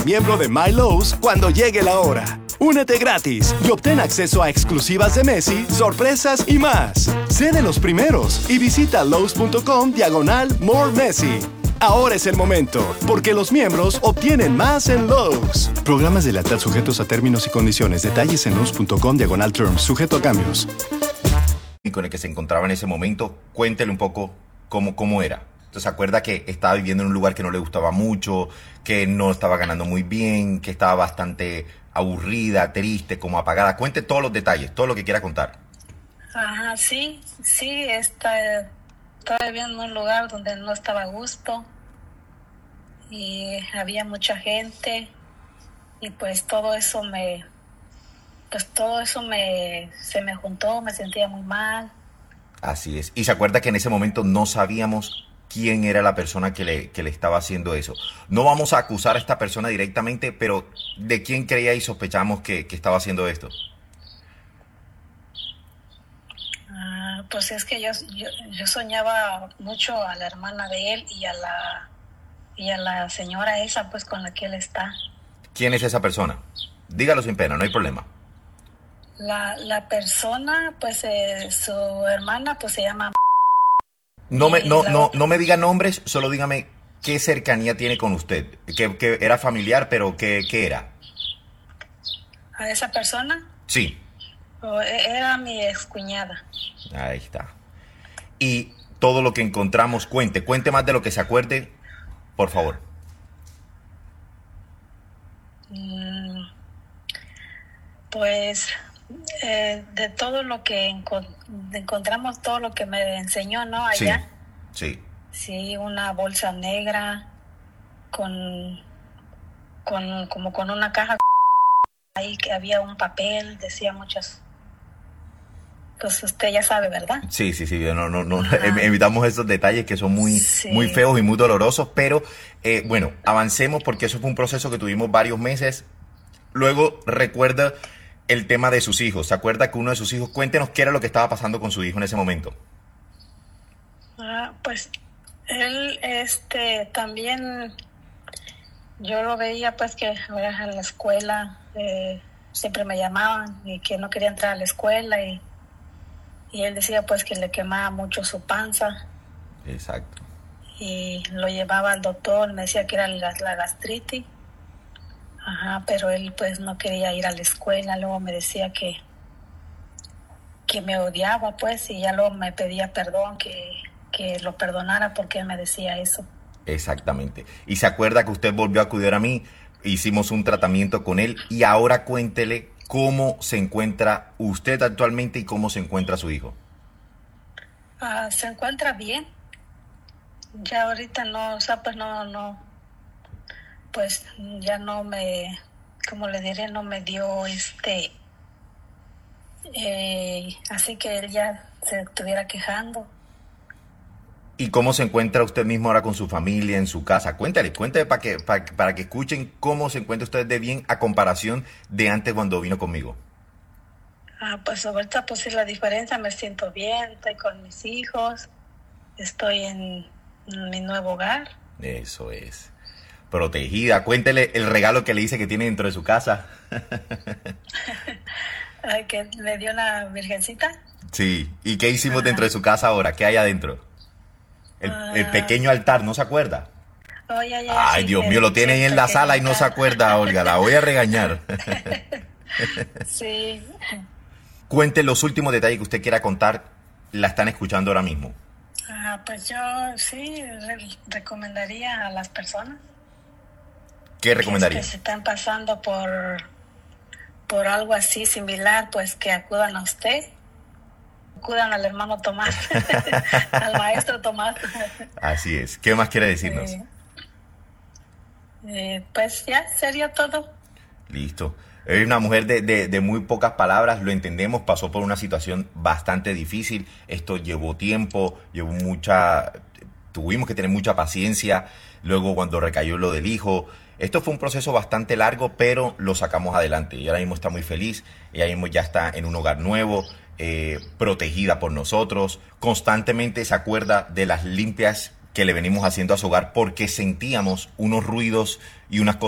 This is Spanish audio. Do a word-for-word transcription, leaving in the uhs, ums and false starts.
Miembro de My Lowe's cuando llegue la hora. Únete gratis y obtén acceso a exclusivas de Messi, sorpresas y más. Sé de los primeros y visita Lowe's.com diagonal More Messi. Ahora es el momento, porque los miembros obtienen más en Lowe's. Programas de lealtad sujetos a términos y condiciones. Detalles en Lowe's.com diagonal terms, sujeto a cambios. Y con el que se encontraba en ese momento, cuéntele un poco cómo, cómo era. Entonces, ¿se acuerda que estaba viviendo en un lugar que no le gustaba mucho, que no estaba ganando muy bien, que estaba bastante aburrida, triste, como apagada? Cuente todos los detalles, todo lo que quiera contar. Ajá, sí, sí, está, estaba viviendo en un lugar donde no estaba a gusto y había mucha gente y pues todo eso me, pues todo eso me, se me juntó, me sentía muy mal. Así es. Y se acuerda que en ese momento no sabíamos quién era la persona que le, que le estaba haciendo eso. No vamos a acusar a esta persona directamente, pero ¿de quién creía y sospechamos que, que estaba haciendo esto? Ah, pues es que yo, yo, yo soñaba mucho a la hermana de él y a la y a la señora esa pues con la que él está. ¿Quién es esa persona? Dígalo sin pena, no hay problema. La, la persona, pues eh, su hermana pues se llama... No me, no, no, no me diga nombres, solo dígame qué cercanía tiene con usted. Que, que era familiar, pero ¿qué, qué era? ¿A esa persona? Sí. Oh, era mi excuñada. Ahí está. Y todo lo que encontramos, cuente, cuente más de lo que se acuerde, por favor. Mm, pues eh, de todo lo que enco- encontramos, todo lo que me enseñó, ¿no? Allá. Sí, sí. Sí, una bolsa negra con, con como con una caja ahí que había un papel, decía muchas. Pues usted ya sabe, ¿verdad? Sí, sí, sí, no, no, no, evitamos esos detalles que son muy, sí. muy feos y muy dolorosos, pero eh, bueno, avancemos porque eso fue un proceso que tuvimos varios meses. Luego recuerda el tema de sus hijos. ¿Se acuerda que uno de sus hijos, cuéntenos qué era lo que estaba pasando con su hijo en ese momento? Ah, pues él, este, también, yo lo veía pues que a la escuela, eh, siempre me llamaban y que no quería entrar a la escuela y, y él decía pues que le quemaba mucho su panza. Exacto. Y lo llevaba al doctor, me decía que era la, la gastritis. Ajá, pero él pues no quería ir a la escuela, luego me decía que, que me odiaba pues y ya luego me pedía perdón, que, que lo perdonara porque él me decía eso. Exactamente. Y se acuerda que usted volvió a acudir a mí, hicimos un tratamiento con él y ahora cuéntele cómo se encuentra usted actualmente y cómo se encuentra su hijo. Ah, se encuentra bien. Ya ahorita no, o sea, pues no, no, pues ya no me, como le diré, no me dio este, eh, así que él ya se estuviera quejando. ¿Y cómo se encuentra usted mismo ahora con su familia, en su casa? Cuéntale, cuéntale para que, para, para que escuchen cómo se encuentra usted de bien a comparación de antes cuando vino conmigo. Ah, pues ahorita pues sí la diferencia, me siento bien, estoy con mis hijos, estoy en, en mi nuevo hogar. Eso es. Protegida. Cuéntele el regalo que le dice que tiene dentro de su casa. Ay, que me dio la virgencita. Sí. ¿Y qué hicimos Ajá. dentro de su casa ahora? ¿Qué hay adentro? El, Ah. el pequeño altar, ¿no se acuerda? Oh, ya, ya, Ay, sí, Dios mío, lo tiene ahí en la sala y no se acuerda, Olga. La voy a regañar. Sí. Cuente los últimos detalles que usted quiera contar. La están escuchando ahora mismo. Ah, pues yo sí re- recomendaría a las personas ¿Qué recomendaría? que, que se están pasando por, por algo así similar, pues que acudan a usted, acudan al hermano Tomás, al maestro Tomás. Así es. ¿Qué más quiere decirnos? Eh, eh, pues ya sería todo. Listo. Es una mujer de, de, de muy pocas palabras, lo entendemos, pasó por una situación bastante difícil, esto llevó tiempo, llevó mucha, tuvimos que tener mucha paciencia, luego cuando recayó lo del hijo, esto fue un proceso bastante largo, pero lo sacamos adelante y ahora mismo está muy feliz, ella mismo ya está en un hogar nuevo, eh, protegida por nosotros, constantemente se acuerda de las limpias que le venimos haciendo a su hogar porque sentíamos unos ruidos y unas cosas